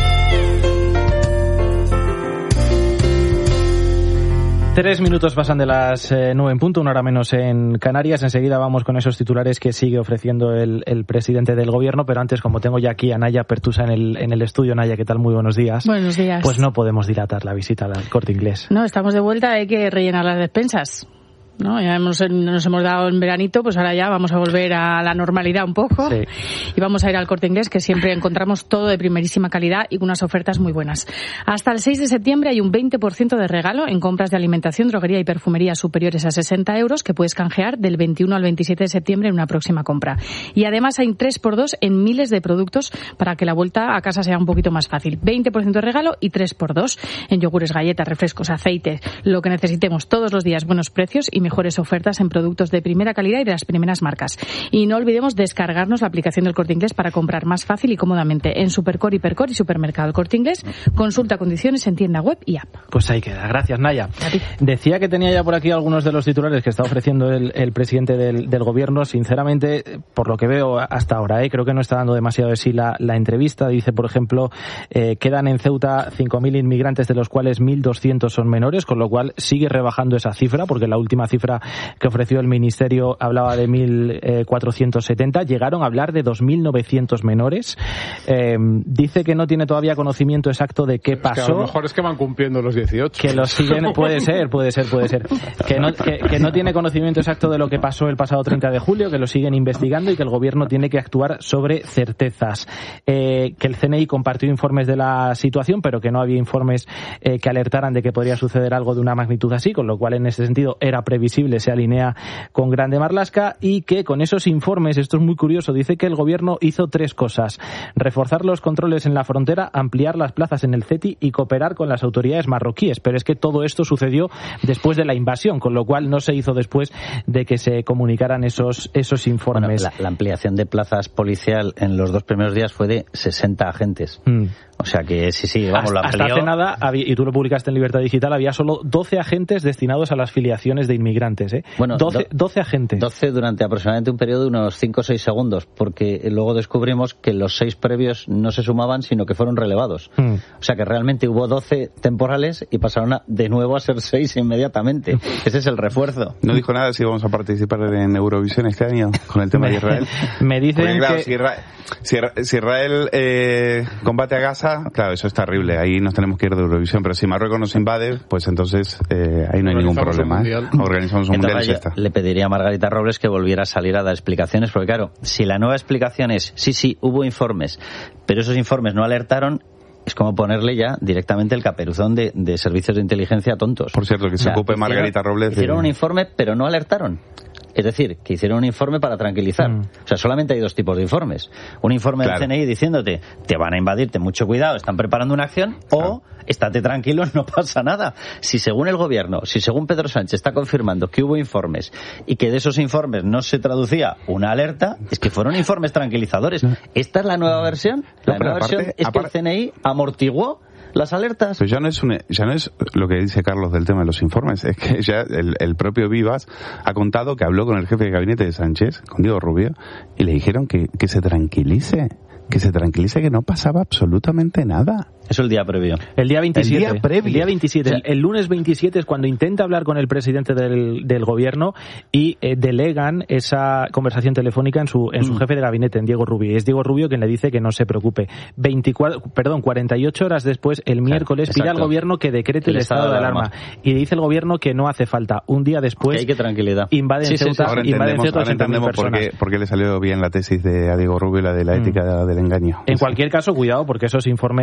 Tres minutos pasan de las eh, nueve en punto, una hora menos en Canarias. Enseguida vamos con esos titulares que sigue ofreciendo el, el presidente del gobierno, pero antes, como tengo ya aquí a Naya Pertusa en el, en el estudio. Naya, ¿qué tal? Muy buenos días. Buenos días. Pues no podemos dilatar la visita al Corte Inglés. No, estamos de vuelta, hay que rellenar las despensas. ¿No? Ya hemos, nos hemos dado en veranito, pues ahora ya vamos a volver a la normalidad un poco. Sí. Y vamos a ir al Corte Inglés, que siempre encontramos todo de primerísima calidad y con unas ofertas muy buenas. Hasta el seis de septiembre hay un veinte por ciento de regalo en compras de alimentación, droguería y perfumería superiores a sesenta euros que puedes canjear del veintiuno al veintisiete de septiembre en una próxima compra. Y además hay tres por dos en miles de productos para que la vuelta a casa sea un poquito más fácil. veinte por ciento de regalo y tres por dos en yogures, galletas, refrescos, aceites, lo que necesitemos todos los días, buenos precios y mejores ofertas en productos de primera calidad y de las primeras marcas. Y no olvidemos descargarnos la aplicación del Corte Inglés para comprar más fácil y cómodamente en Supercore, Hipercore y Supermercado El Corte Inglés. Consulta condiciones en tienda web y app. Pues ahí queda. Gracias, Naya. Decía que tenía ya por aquí algunos de los titulares que está ofreciendo el, el presidente del, del gobierno. Sinceramente, por lo que veo hasta ahora, ¿eh? creo que no está dando demasiado de sí la, la entrevista. Dice, por ejemplo, eh, quedan en Ceuta cinco mil inmigrantes, de los cuales mil doscientos son menores, con lo cual sigue rebajando esa cifra, porque la última cifra que ofreció el Ministerio hablaba de mil cuatrocientos setenta. Llegaron a hablar de dos mil novecientos menores. Eh, dice que no tiene todavía conocimiento exacto de qué pasó. Es que a lo mejor es que van cumpliendo los dieciocho. Que los siguen, puede ser, puede ser, puede ser. Que no, que, que no tiene conocimiento exacto de lo que pasó el pasado treinta de julio, que lo siguen investigando y que el gobierno tiene que actuar sobre certezas. Eh, que el C N I compartió informes de la situación, pero que no había informes eh, que alertaran de que podría suceder algo de una magnitud así, con lo cual en ese sentido era previsible, se alinea con Grande Marlaska, y que con esos informes, esto es muy curioso, dice que el gobierno hizo tres cosas: reforzar los controles en la frontera, ampliar las plazas en el C E T I y cooperar con las autoridades marroquíes. Pero es que todo esto sucedió después de la invasión, con lo cual no se hizo después de que se comunicaran esos, esos informes. Bueno, la, la ampliación de plazas policial en los dos primeros días fue de sesenta agentes. Mm. O sea que sí, sí, vamos, hasta, lo amplió. Hasta hace nada, había, y tú lo publicaste en Libertad Digital, había solo doce agentes destinados a las filiaciones de inmigrantes. ¿eh? Bueno, doce, doce agentes. doce durante aproximadamente un periodo de unos cinco o seis segundos, porque luego descubrimos que los seis previos no se sumaban, sino que fueron relevados. Mm. O sea que realmente hubo doce temporales y pasaron a, de nuevo a ser seis inmediatamente. Ese es el refuerzo. No dijo nada si vamos a participar en Eurovisión este año con el tema de Israel. Me dicen porque, claro, que... si Israel, si, si Israel eh, combate a Gaza, claro, eso está terrible, ahí nos tenemos que ir de Eurovisión, pero si Marruecos nos invade, pues entonces eh, ahí no hay ningún problema. ¿eh? Organizamos un mundial y ya está. Le pediría a Margarita Robles que volviera a salir a dar explicaciones, porque claro, si la nueva explicación es, sí, sí, hubo informes, pero esos informes no alertaron, es como ponerle ya directamente el caperuzón de, de servicios de inteligencia tontos. Por cierto, que se o sea, ocupe Margarita hicieron, Robles. Hicieron de... un informe, pero no alertaron. Es decir, que hicieron un informe para tranquilizar. Mm. O sea, solamente hay dos tipos de informes. Un informe claro. del C N I diciéndote, te van a invadir, ten mucho cuidado, están preparando una acción, claro. o estate tranquilo, no pasa nada. Si según el gobierno, si según Pedro Sánchez está confirmando que hubo informes y que de esos informes no se traducía una alerta, es que fueron informes tranquilizadores. ¿Esta es la nueva versión? La no, nueva aparte, versión es aparte... que el C N I amortiguó las alertas. Pues ya no es un, ya no es lo que dice Carlos del tema de los informes, es que ya el, el propio Vivas ha contado que habló con el jefe de gabinete de Sánchez, con Diego Rubio, y le dijeron que, que se tranquilice, que se tranquilice, que no pasaba absolutamente nada. Eso el día previo. El día veintisiete. El día previo. El día veintisiete. Sí. El, el lunes veintisiete es cuando intenta hablar con el presidente del, del gobierno y eh, delegan esa conversación telefónica en su en su mm. jefe de gabinete, en Diego Rubio. Y es Diego Rubio quien le dice que no se preocupe. veinticuatro, perdón, cuarenta y ocho horas después, el miércoles, claro, pide al gobierno que decrete el, el estado, estado de alarma. alarma. Y dice el gobierno que no hace falta. Un día después, okay, qué tranquilidad. invaden sí, Ceuta, sí, sí. Ahora invaden entendemos, Ceuta ahora entendemos por qué, por qué le salió bien la tesis de a Diego Rubio, la de la ética mm. del engaño. En cualquier caso, cuidado, porque esos informes eh,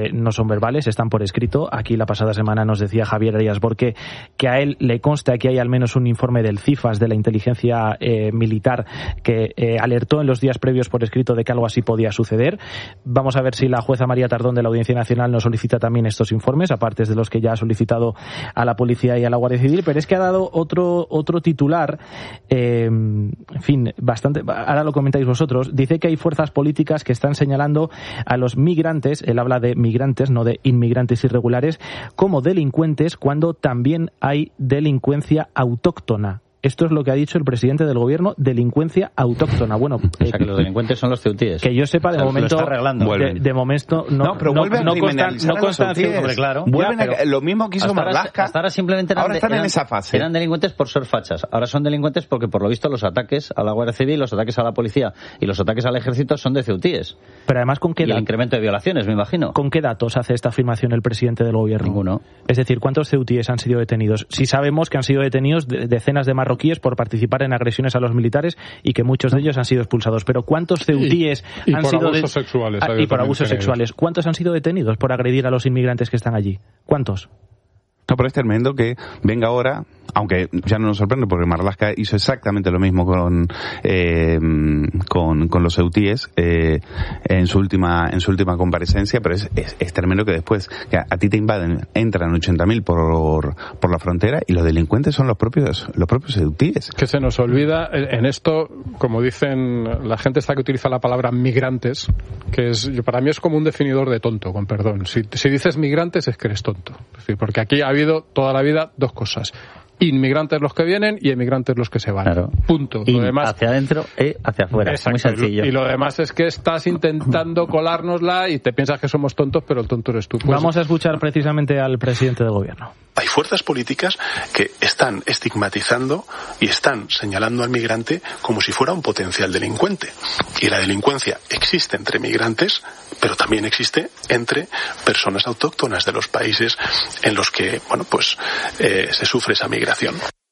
eh, no son verbales, están por escrito. Aquí la pasada semana nos decía Javier Arias Borque que a él le consta que hay al menos un informe del CIFAS, de la inteligencia eh, militar, que eh, alertó en los días previos por escrito de que algo así podía suceder. Vamos a ver si la jueza María Tardón de la Audiencia Nacional nos solicita también estos informes, aparte de los que ya ha solicitado a la Policía y a la Guardia Civil, pero es que ha dado otro, otro titular, eh, en fin, bastante, ahora lo comentáis vosotros, dice que hay fuerzas políticas que están señalando a los migrantes, él habla de migrantes, no de inmigrantes irregulares, como delincuentes cuando también hay delincuencia autóctona. Esto es lo que ha dicho el presidente del gobierno, delincuencia autóctona. Bueno, o sea, que los delincuentes son los ceutíes. Que yo sepa, de o sea, momento, de, de momento no, no, pero vuelven no, a criminalizar no consta, a los ceutíes. Hombre, claro. Vuelven ya, pero a, lo mismo que hizo Marlaska. Hasta ahora simplemente eran, ahora están eran, en esa fase. Eran delincuentes por ser fachas. Ahora son delincuentes porque, por lo visto, los ataques a la Guardia Civil, los ataques a la policía y los ataques al ejército son de ceutíes. Pero además, ¿con qué datos? Y el incremento de violaciones, me imagino. ¿Con qué datos hace esta afirmación el presidente del gobierno? Ninguno. Es decir, ¿cuántos ceutíes han sido detenidos? Si sabemos que han sido detenidos decenas de marroquíes por participar en agresiones a los militares y que muchos de ellos han sido expulsados. Pero ¿cuántos ceutíes y, y han por sido abusos de... sexuales? Ah, y por abusos sexuales. ¿Cuántos han sido detenidos por agredir a los inmigrantes que están allí? ¿Cuántos? No, pero es tremendo que venga ahora, aunque ya no nos sorprende porque Marlaska hizo exactamente lo mismo con eh, con, con los ceutíes eh, en su última en su última comparecencia, pero es, es, es tremendo que después que a, a ti te invaden, entran ochenta mil por por la frontera y los delincuentes son los propios los propios ceutíes. Que se nos olvida en esto, como dicen la gente esta que utiliza la palabra migrantes, que es para mí es como un definidor de tonto, con perdón. Si, si dices migrantes es que eres tonto, es decir, porque aquí ha habido toda la vida dos cosas: inmigrantes los que vienen y emigrantes los que se van. Claro. Punto. Lo demás, hacia adentro y hacia afuera. Exacto. Muy sencillo. Y lo demás es que estás intentando colárnosla y te piensas que somos tontos, pero el tonto eres tú. Pues... Vamos a escuchar precisamente al presidente del gobierno. Hay fuerzas políticas que están estigmatizando y están señalando al migrante como si fuera un potencial delincuente. Y la delincuencia existe entre migrantes, pero también existe entre personas autóctonas de los países en los que, bueno, pues eh, se sufre esa migración.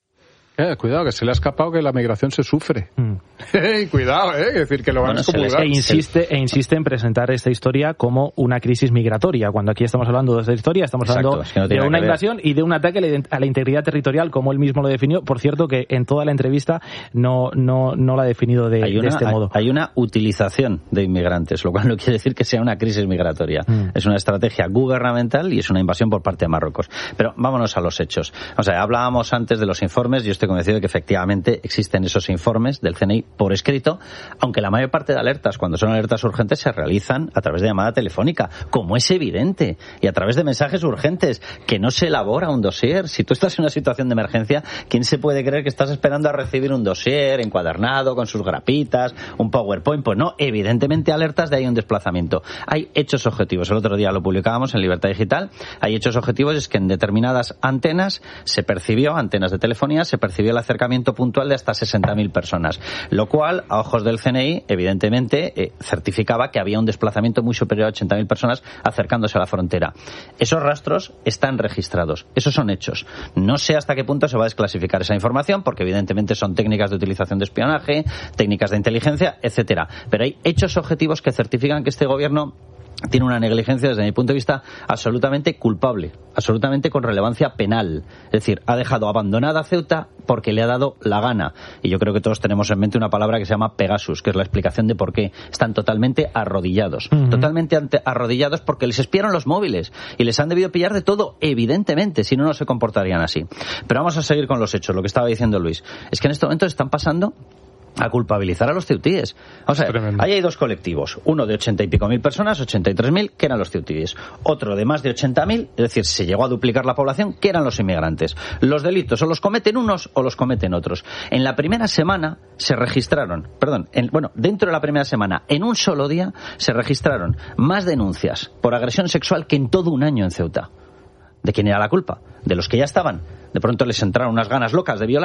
Eh, cuidado, que se le ha escapado que la migración se sufre. Mm. Cuidado, eh, es decir, que lo van bueno, a excomulgar. E insiste, e insiste en presentar esta historia como una crisis migratoria, cuando aquí estamos hablando de esta historia, estamos Exacto, hablando es que no de una invasión y de un ataque a la integridad territorial, como él mismo lo definió. Por cierto, que en toda la entrevista no no no la ha definido de, una, de este modo. Hay una utilización de inmigrantes, lo cual no quiere decir que sea una crisis migratoria. Mm. Es una estrategia gubernamental y es una invasión por parte de Marruecos. Pero vámonos a los hechos. O sea, hablábamos antes de los informes, yo estoy convencido de que efectivamente existen esos informes del C N I por escrito, aunque la mayor parte de alertas, cuando son alertas urgentes, se realizan a través de llamada telefónica, como es evidente, y a través de mensajes urgentes, que no se elabora un dossier. Si tú estás en una situación de emergencia, ¿quién se puede creer que estás esperando a recibir un dossier encuadernado, con sus grapitas, un PowerPoint? Pues no, evidentemente alertas de ahí un desplazamiento. Hay hechos objetivos. El otro día lo publicábamos en Libertad Digital. Hay hechos objetivos, es que en determinadas antenas se percibió, antenas de telefonía, se percibió el acercamiento puntual de hasta sesenta mil personas, lo cual, a ojos del C N I, evidentemente, eh, certificaba que había un desplazamiento muy superior a ochenta mil personas acercándose a la frontera. Esos rastros están registrados, esos son hechos. No sé hasta qué punto se va a desclasificar esa información, porque evidentemente son técnicas de utilización de espionaje, técnicas de inteligencia, etcétera. Pero hay hechos objetivos que certifican que este gobierno tiene una negligencia, desde mi punto de vista, absolutamente culpable, absolutamente con relevancia penal. Es decir, ha dejado abandonada Ceuta porque le ha dado la gana. Y yo creo que todos tenemos en mente una palabra que se llama Pegasus, que es la explicación de por qué están totalmente arrodillados. Uh-huh. Totalmente ante, arrodillados porque les espiaron los móviles y les han debido pillar de todo, evidentemente, si no, no se comportarían así. Pero vamos a seguir con los hechos. Lo que estaba diciendo Luis es que en este momento están pasando a culpabilizar a los ceutíes. O sea, ahí hay dos colectivos. Uno de ochenta y pico mil personas, ochenta y tres mil, que eran los ceutíes. Otro de más de ochenta mil, es decir, se llegó a duplicar la población, que eran los inmigrantes. Los delitos o los cometen unos o los cometen otros. En la primera semana se registraron, perdón, en, bueno, dentro de la primera semana, en un solo día, se registraron más denuncias por agresión sexual que en todo un año en Ceuta. ¿De quién era la culpa? De los que ya estaban. De pronto les entraron unas ganas locas de violar.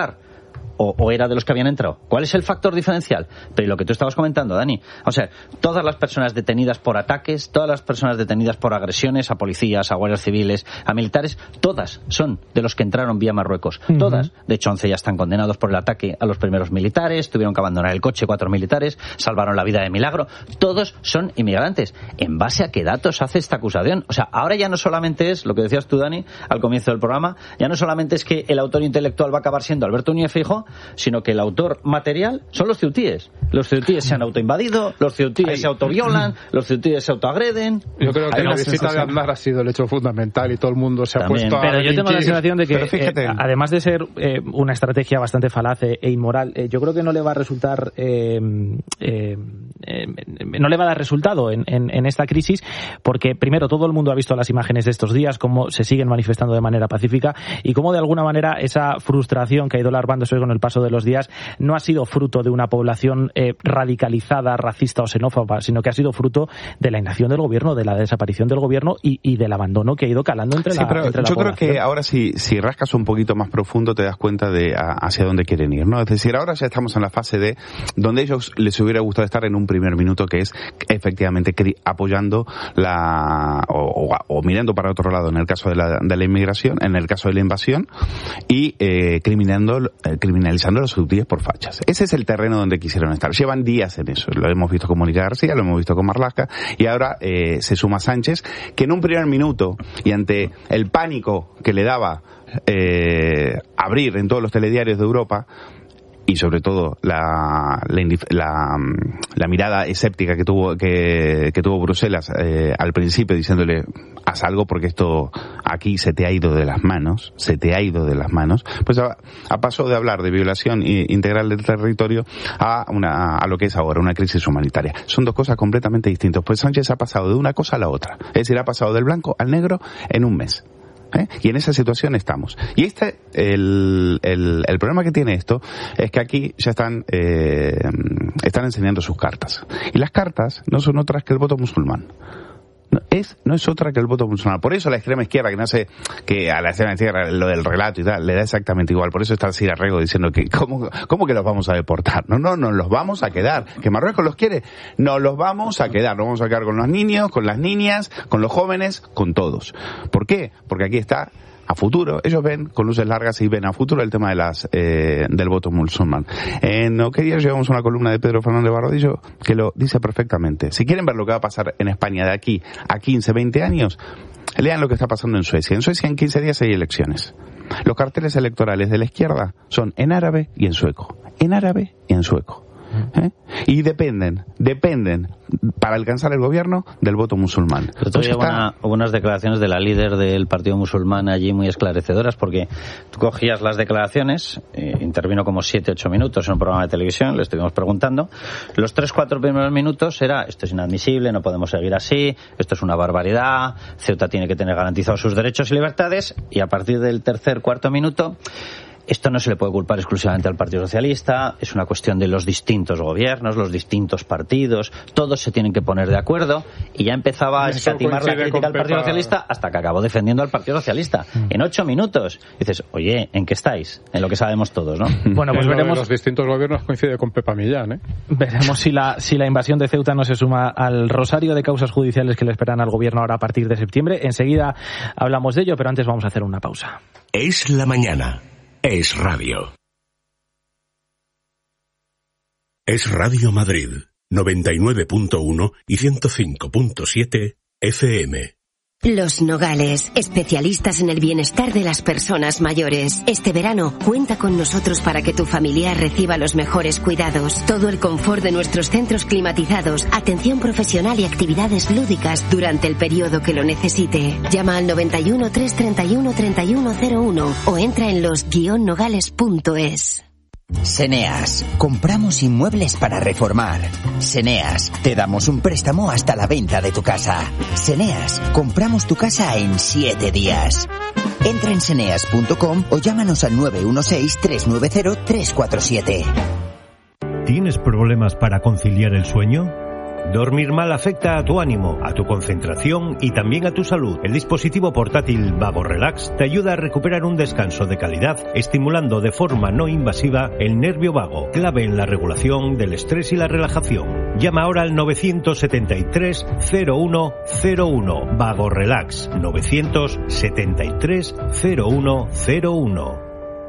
O, o era de los que habían entrado. ¿Cuál es el factor diferencial? Pero lo que tú estabas comentando, Dani. O sea, todas las personas detenidas por ataques, todas las personas detenidas por agresiones a policías, a guardias civiles, a militares, todas son de los que entraron vía Marruecos. Uh-huh. Todas. De hecho, once ya están condenados por el ataque a los primeros militares, tuvieron que abandonar el coche cuatro militares, salvaron la vida de milagro. Todos son inmigrantes. ¿En base a qué datos hace esta acusación? O sea, ahora ya no solamente es, lo que decías tú, Dani, al comienzo del programa, ya no solamente es que el autor intelectual va a acabar siendo Alberto Núñez Feijóo, sino que el autor material son los ceutíes. Los ceutíes se han autoinvadido, los ceutíes Ay. se autoviolan, los ceutíes se autoagreden. Yo creo que Hay la una visita sensación... de Aznar ha sido el hecho fundamental y todo el mundo se También. ha puesto a... Pero yo tengo la sensación de que, fíjate, eh, además de ser eh, una estrategia bastante falaz e inmoral, eh, yo creo que no le va a resultar... Eh, eh, eh, no le va a dar resultado en, en, en esta crisis, porque primero todo el mundo ha visto las imágenes de estos días, cómo se siguen manifestando de manera pacífica y cómo de alguna manera esa frustración que ha ido larvándose con el paso de los días no ha sido fruto de una población eh, radicalizada, racista o xenófoba, sino que ha sido fruto de la inacción del gobierno, de la desaparición del gobierno y, y del abandono que ha ido calando entre sí, la, pero entre la yo población. creo que ahora si, si rascas un poquito más profundo te das cuenta de a, hacia dónde quieren ir, ¿no? Es decir, ahora ya estamos en la fase de donde ellos les hubiera gustado estar en un primer minuto, que es efectivamente apoyando la o, o, o mirando para otro lado en el caso de la, de la inmigración, en el caso de la invasión y eh, criminando, eh, criminalizando a los hutíes por fachas. Ese es el terreno donde quisieron estar. Llevan días en eso. Lo hemos visto con Mónica García, lo hemos visto con Marlaska y ahora eh, se suma Sánchez, que en un primer minuto y ante el pánico que le daba eh, abrir en todos los telediarios de Europa y sobre todo la la, la, la mirada escéptica que tuvo que, que tuvo Bruselas eh, al principio diciéndole haz algo porque esto aquí se te ha ido de las manos, se te ha ido de las manos, pues a, a paso de hablar de violación integral del territorio a una a lo que es ahora una crisis humanitaria. Son dos cosas completamente distintas. Pues Sánchez ha pasado de una cosa a la otra. Es decir, ha pasado del blanco al negro en un mes. ¿Eh? Y en esa situación estamos. Y este, el, el, el problema que tiene esto es que aquí ya están, eh, están enseñando sus cartas. Y las cartas no son otras que el voto musulmán. No es, no es otra que el voto musulmán. Por eso la extrema izquierda, que no sé, que a la extrema izquierda lo del relato y tal, le da exactamente igual. Por eso está Sir Arrego diciendo que, ¿cómo, cómo que los vamos a deportar? No, no, nos los vamos a quedar. ¿Que Marruecos los quiere? Nos los vamos a quedar. Nos vamos a quedar con los niños, con las niñas, con los jóvenes, con todos. ¿Por qué? Porque aquí está a futuro. Ellos ven con luces largas y ven a futuro el tema de las eh, del voto musulmán. En Oquerías llevamos una columna de Pedro Fernández Barbadillo que lo dice perfectamente. Si quieren ver lo que va a pasar en España de aquí a quince, veinte años, lean lo que está pasando en Suecia. En Suecia en quince días hay elecciones. Los carteles electorales de la izquierda son en árabe y en sueco. En árabe y en sueco. ¿Eh? Y dependen, dependen para alcanzar el gobierno del voto musulmán. Pero todavía hubo una, unas declaraciones de la líder del partido musulmán allí muy esclarecedoras, porque tú cogías las declaraciones, eh, intervino como siete, ocho minutos en un programa de televisión, le estuvimos preguntando, los tres, cuatro primeros minutos era esto es inadmisible, no podemos seguir así, esto es una barbaridad, Ceuta tiene que tener garantizados sus derechos y libertades, y a partir del tercer, cuarto minuto esto no se le puede culpar exclusivamente al Partido Socialista, es una cuestión de los distintos gobiernos, los distintos partidos, todos se tienen que poner de acuerdo, y ya empezaba a escatimar la crítica al Partido Socialista hasta que acabó defendiendo al Partido Socialista. Mm. En ocho minutos. Dices, oye, ¿en qué estáis? En lo que sabemos todos, ¿no? Bueno, pues veremos. Los distintos gobiernos coincide con Pepa Millán, ¿eh? Veremos si la, si la invasión de Ceuta no se suma al rosario de causas judiciales que le esperan al gobierno ahora a partir de septiembre. Enseguida hablamos de ello, pero antes vamos a hacer una pausa. Es la mañana. Es Radio. Es Radio Madrid, noventa y nueve punto uno y ciento cinco punto siete F M. Los Nogales, especialistas en el bienestar de las personas mayores. Este verano, cuenta con nosotros para que tu familiar reciba los mejores cuidados. Todo el confort de nuestros centros climatizados, atención profesional y actividades lúdicas durante el periodo que lo necesite. Llama al noventa y uno, trescientos treinta y uno, treinta y uno cero uno o entra en los guion nogales punto es. Seneas, compramos inmuebles para reformar. Seneas, te damos un préstamo hasta la venta de tu casa. Seneas, compramos tu casa en siete días. Entra en seneas punto com o llámanos al nueve uno seis, tres nueve cero, tres cuatro siete. ¿Tienes problemas para conciliar el sueño? Dormir mal afecta a tu ánimo, a tu concentración y también a tu salud. El dispositivo portátil Vago Relax te ayuda a recuperar un descanso de calidad, estimulando de forma no invasiva el nervio vago, clave en la regulación del estrés y la relajación. Llama ahora al nueve siete tres cero uno cero uno. Vago Relax nueve siete tres cero uno cero uno.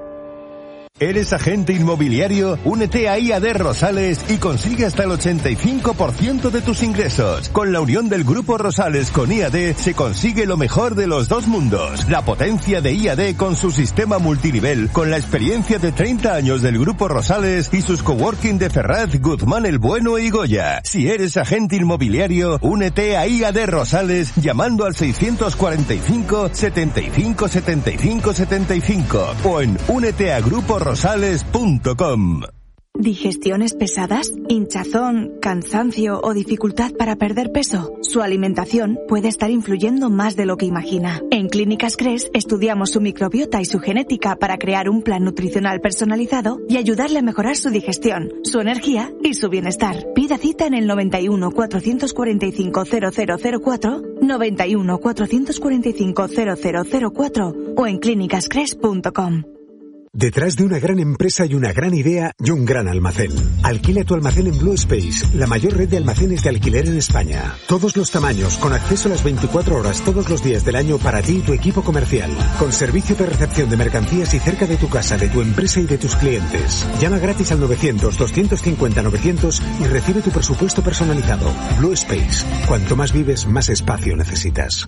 ¿Eres agente inmobiliario? Únete a I A D Rosales y consigue hasta el ochenta y cinco por ciento de tus ingresos. Con la unión del Grupo Rosales con I A D se consigue lo mejor de los dos mundos. La potencia de I A D con su sistema multinivel, con la experiencia de treinta años del Grupo Rosales y sus coworking de Ferraz, Guzmán el Bueno y Goya. Si eres agente inmobiliario, únete a I A D Rosales llamando al seiscientos cuarenta y cinco, setenta y cinco, setenta y cinco, setenta y cinco o en únete a grupo rosales punto com. ¿Digestiones pesadas? ¿Hinchazón, cansancio o dificultad para perder peso? Su alimentación puede estar influyendo más de lo que imagina. En Clínicas Cres estudiamos su microbiota y su genética para crear un plan nutricional personalizado y ayudarle a mejorar su digestión, su energía y su bienestar. Pida cita en el noventa y uno, cuatrocientos cuarenta y cinco, cero cero cero cuatro, noventa y uno, cuatrocientos cuarenta y cinco, cero cero cero cuatro o en clínicas cres punto com. Detrás de una gran empresa hay una gran idea y un gran almacén. Alquila tu almacén en Blue Space, la mayor red de almacenes de alquiler en España. Todos los tamaños, con acceso a las veinticuatro horas todos los días del año para ti y tu equipo comercial. Con servicio de recepción de mercancías y cerca de tu casa, de tu empresa y de tus clientes. Llama gratis al novecientos, doscientos cincuenta, novecientos y recibe tu presupuesto personalizado. Blue Space. Cuanto más vives, más espacio necesitas.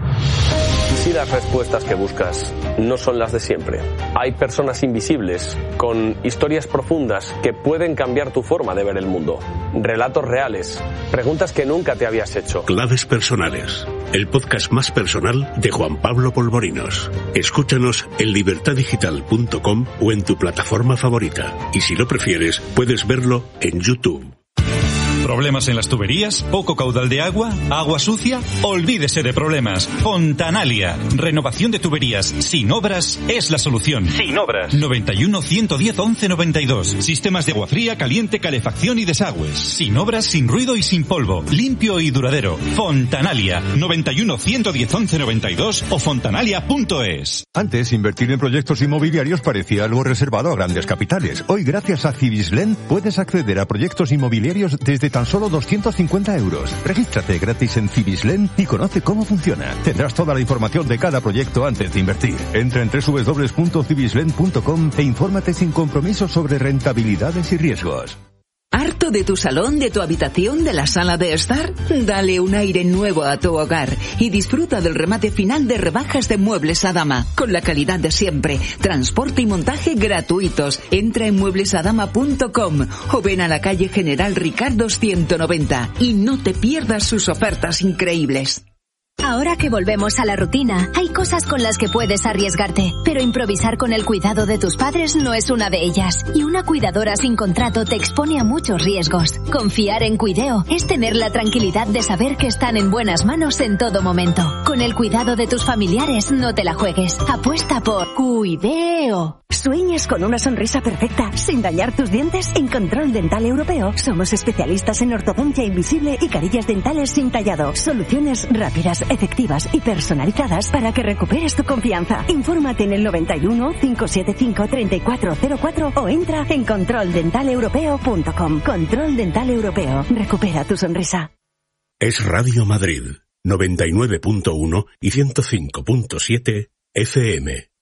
Si las respuestas que buscas no son las de siempre, hay personas invisibles con historias profundas que pueden cambiar tu forma de ver el mundo. Relatos reales, preguntas que nunca te habías hecho. Claves personales, el podcast más personal de Juan Pablo Polvorinos. Escúchanos en libertad digital punto com o en tu plataforma favorita. Y si lo prefieres, puedes verlo en YouTube. ¿Problemas en las tuberías? ¿Poco caudal de agua? ¿Agua sucia? Olvídese de problemas. Fontanalia. Renovación de tuberías sin obras es la solución. Sin obras. noventa y uno, ciento diez, once noventa y dos. Sistemas de agua fría, caliente, calefacción y desagües. Sin obras, sin ruido y sin polvo. Limpio y duradero. Fontanalia. noventa y uno, ciento diez, once noventa y dos o fontanalia punto es. Antes, invertir en proyectos inmobiliarios parecía algo reservado a grandes capitales. Hoy, gracias a Cibislen, puedes acceder a proyectos inmobiliarios desde tan solo doscientos cincuenta euros. Regístrate gratis en Cibislen y conoce cómo funciona. Tendrás toda la información de cada proyecto antes de invertir. Entra en doble u doble u doble u punto cibislen punto com e infórmate sin compromiso sobre rentabilidades y riesgos. ¿Harto de tu salón, de tu habitación, de la sala de estar? Dale un aire nuevo a tu hogar y disfruta del remate final de rebajas de Muebles Adama, con la calidad de siempre, transporte y montaje gratuitos. Entra en muebles adama punto com o ven a la calle General Ricardo ciento noventa y no te pierdas sus ofertas increíbles. Ahora que volvemos a la rutina, hay cosas con las que puedes arriesgarte, pero improvisar con el cuidado de tus padres no es una de ellas. Y una cuidadora sin contrato te expone a muchos riesgos. Confiar en Cuideo es tener la tranquilidad de saber que están en buenas manos en todo momento. Con el cuidado de tus familiares, no te la juegues. Apuesta por Cuideo. ¿Sueñas con una sonrisa perfecta sin dañar tus dientes? En Control Dental Europeo somos especialistas en ortodoncia invisible y carillas dentales sin tallado. Soluciones rápidas, efectivas y personalizadas para que recuperes tu confianza. Infórmate en el noventa y uno, cinco siete cinco, treinta y cuatro cero cuatro o entra en control dental europeo punto com. Control Dental Europeo. Recupera tu sonrisa. Es Radio Madrid, noventa y nueve punto uno y ciento cinco punto siete F M.